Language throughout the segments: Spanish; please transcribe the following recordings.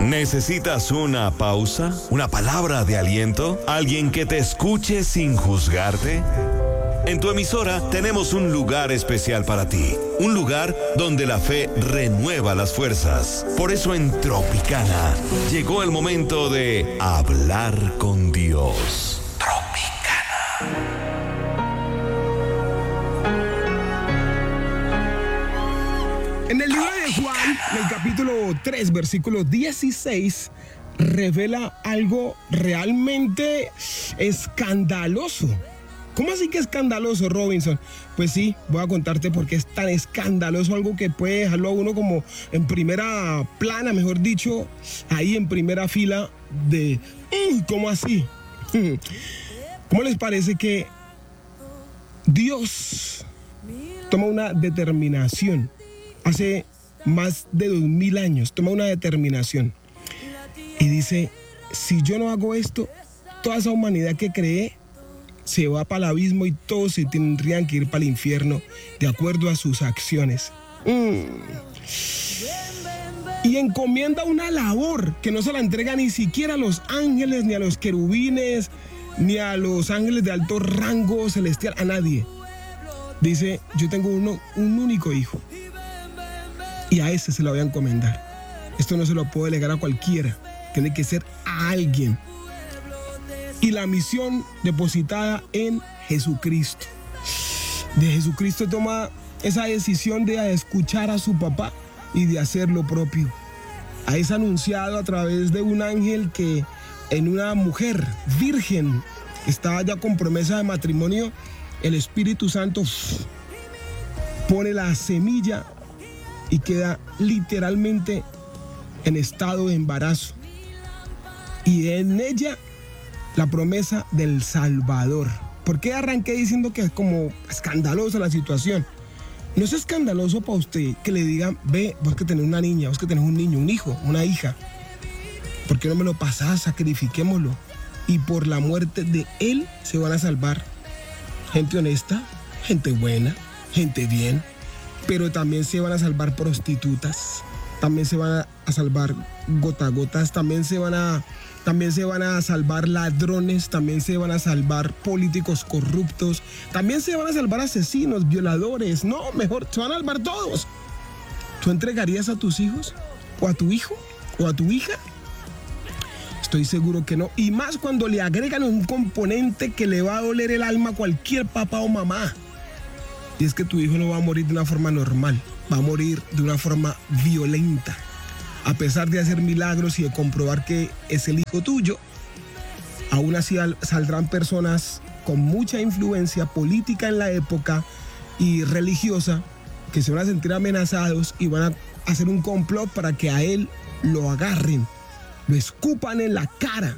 ¿Necesitas una pausa? ¿Una palabra de aliento? ¿Alguien que te escuche sin juzgarte? En tu emisora tenemos un lugar especial para ti. Un lugar donde la fe renueva las fuerzas. Por eso en Tropicana llegó el momento de hablar con Dios. Tropicana. En el libro de Juan, en el capítulo 3, versículo 16, revela algo realmente escandaloso. ¿Cómo así que escandaloso, Robinson? Pues sí, voy a contarte por qué es tan escandaloso, algo que puede dejarlo a uno como en primera plana, mejor dicho, ahí en primera fila de ¿cómo así? ¿Cómo les parece que Dios toma una determinación? Hace más de 2000 años, toma una determinación y dice, si yo no hago esto, toda esa humanidad que creé se va para el abismo y todos se tendrían que ir para el infierno de acuerdo a sus acciones. Y encomienda una labor que no se la entrega ni siquiera a los ángeles, ni a los querubines, ni a los ángeles de alto rango celestial, a nadie. Dice, yo tengo un único hijo y a ese se lo voy a encomendar. Esto no se lo puedo delegar a cualquiera, tiene que ser a alguien. Y la misión depositada en Jesucristo. De Jesucristo toma esa decisión de escuchar a su papá y de hacer lo propio. Es anunciado a través de un ángel que en una mujer virgen estaba ya con promesa de matrimonio. El Espíritu Santo pone la semilla y queda literalmente en estado de embarazo. Y en ella la promesa del Salvador. ¿Por qué arranqué diciendo que es como escandalosa la situación? No es escandaloso para usted que le digan, ve, vos que tenés una niña, vos que tenés un niño, un hijo, una hija. ¿Por qué no me lo pasás? Sacrifiquémoslo. Y por la muerte de él se van a salvar gente honesta, gente buena, gente bien. Pero también se van a salvar prostitutas. También se van a salvar gotagotas. También se van a salvar ladrones, también se van a salvar políticos corruptos, también se van a salvar asesinos, violadores. No, mejor, se van a salvar todos. ¿Tú entregarías a tus hijos? ¿O a tu hijo? ¿O a tu hija? Estoy seguro que no. Y más cuando le agregan un componente que le va a doler el alma a cualquier papá o mamá. Y es que tu hijo no va a morir de una forma normal, va a morir de una forma violenta. A pesar de hacer milagros y de comprobar que es el hijo tuyo, aún así saldrán personas con mucha influencia política en la época y religiosa que se van a sentir amenazados y van a hacer un complot para que a él lo agarren, lo escupan en la cara.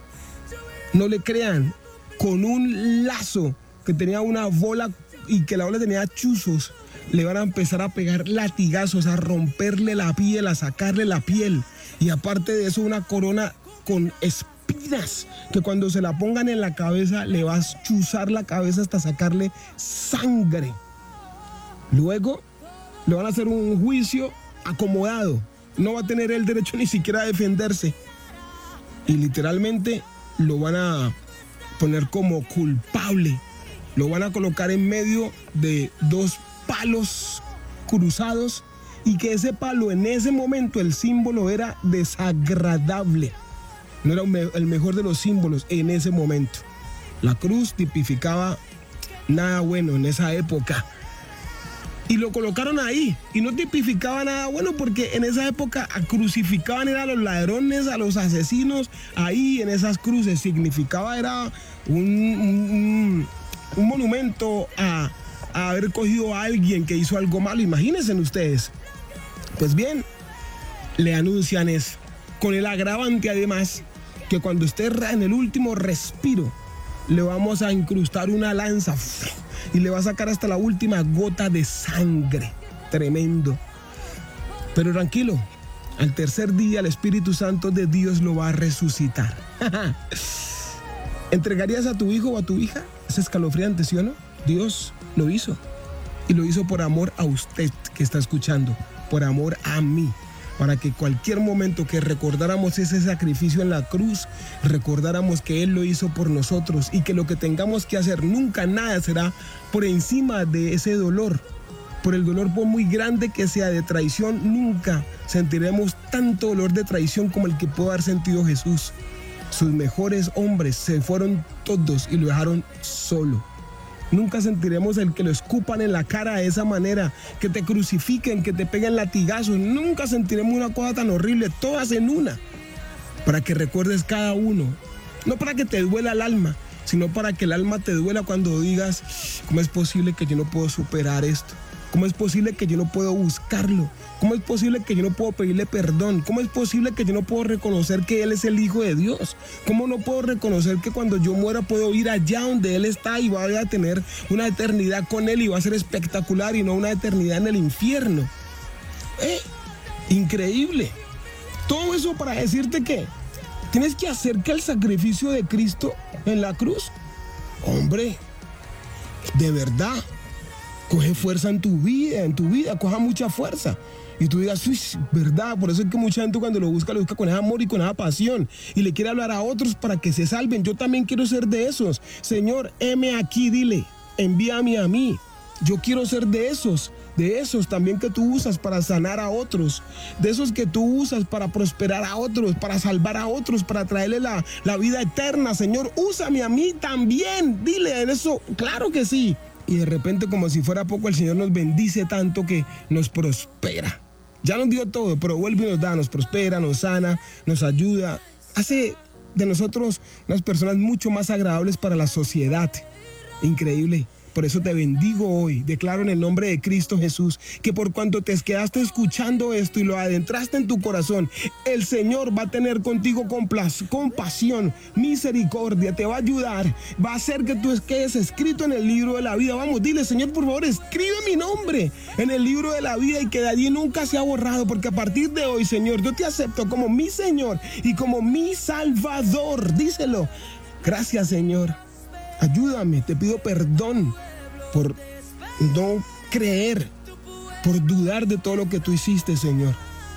No le crean, con un lazo que tenía una bola y que la bola tenía chuzos, le van a empezar a pegar latigazos, a romperle la piel, a sacarle la piel. Y aparte de eso, una corona con espinas, que cuando se la pongan en la cabeza, le va a chuzar la cabeza hasta sacarle sangre. Luego, le van a hacer un juicio acomodado. No va a tener el derecho ni siquiera a defenderse. Y literalmente lo van a poner como culpable. Lo van a colocar en medio de dos palos cruzados y que ese palo en ese momento el símbolo era desagradable, no era el mejor de los símbolos en ese momento. La cruz tipificaba nada bueno en esa época y lo colocaron ahí y no tipificaba nada bueno porque en esa época crucificaban a los ladrones, a los asesinos, ahí en esas cruces significaba era un monumento a haber cogido a alguien que hizo algo malo, imagínense ustedes. Pues bien, le anuncian eso, con el agravante además, que cuando esté en el último respiro, le vamos a incrustar una lanza y le va a sacar hasta la última gota de sangre. Tremendo. Pero tranquilo, al tercer día el Espíritu Santo de Dios lo va a resucitar. ¿Entregarías a tu hijo o a tu hija? Es escalofriante, ¿sí o no? Dios lo hizo. Y lo hizo por amor a usted que está escuchando, por amor a mí, para que cualquier momento que recordáramos ese sacrificio en la cruz, recordáramos que Él lo hizo por nosotros y que lo que tengamos que hacer, nunca nada será por encima de ese dolor. Por el dolor, por muy grande que sea, de traición, nunca sentiremos tanto dolor de traición como el que pudo haber sentido Jesús. Sus mejores hombres se fueron todos y lo dejaron solo. Nunca sentiremos el que lo escupan en la cara de esa manera, que te crucifiquen, que te peguen latigazos. Nunca sentiremos una cosa tan horrible, todas en una, para que recuerdes cada uno. No para que te duela el alma, sino para que el alma te duela cuando digas, ¿cómo es posible que yo no puedo superar esto? ¿Cómo es posible que yo no puedo buscarlo? ¿Cómo es posible que yo no puedo pedirle perdón? ¿Cómo es posible que yo no puedo reconocer que Él es el Hijo de Dios? ¿Cómo no puedo reconocer que cuando yo muera puedo ir allá donde Él está y voy a tener una eternidad con Él y va a ser espectacular y no una eternidad en el infierno? Increíble. Todo eso para decirte que tienes que hacer que el sacrificio de Cristo en la cruz, hombre, de verdad, coge fuerza en tu vida, coja mucha fuerza. Y tú digas, uy, verdad, por eso es que mucha gente cuando lo busca con ese amor y con esa pasión. Y le quiere hablar a otros para que se salven. Yo también quiero ser de esos. Señor, heme aquí, dile, envíame a mí. Yo quiero ser de esos también que tú usas para sanar a otros. De esos que tú usas para prosperar a otros, para salvar a otros, para traerle la vida eterna. Señor, úsame a mí también. Dile en eso, claro que sí. Y de repente, como si fuera poco, el Señor nos bendice tanto que nos prospera. Ya nos dio todo, pero vuelve y nos da, nos prospera, nos sana, nos ayuda. Hace de nosotros unas personas mucho más agradables para la sociedad. Increíble. Por eso te bendigo hoy. Declaro en el nombre de Cristo Jesús que por cuanto te quedaste escuchando esto y lo adentraste en tu corazón, el Señor va a tener contigo compasión, misericordia, te va a ayudar, va a hacer que tú quedes escrito en el libro de la vida. Vamos, dile, Señor, por favor, escribe mi nombre en el libro de la vida y que de allí nunca se ha borrado, porque a partir de hoy, Señor, yo te acepto como mi Señor y como mi Salvador. Díselo. Gracias, Señor. Ayúdame, te pido perdón por no creer, por dudar de todo lo que tú hiciste, Señor.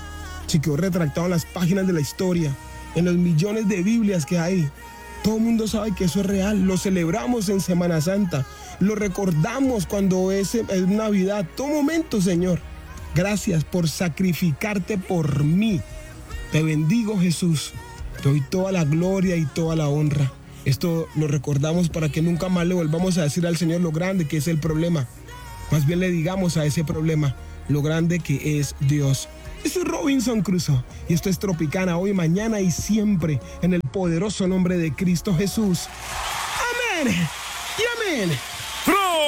Si quedó retractado en las páginas de la historia, en los millones de Biblias que hay. Todo el mundo sabe que eso es real. Lo celebramos en Semana Santa. Lo recordamos cuando es Navidad. Todo momento, Señor. Gracias por sacrificarte por mí. Te bendigo, Jesús. Te doy toda la gloria y toda la honra. Esto lo recordamos para que nunca más le volvamos a decir al Señor lo grande que es el problema. Más bien le digamos a ese problema lo grande que es Dios. Yo soy Robinson Crusoe y esto es Tropicana, hoy, mañana y siempre, en el poderoso nombre de Cristo Jesús. Amén y amén.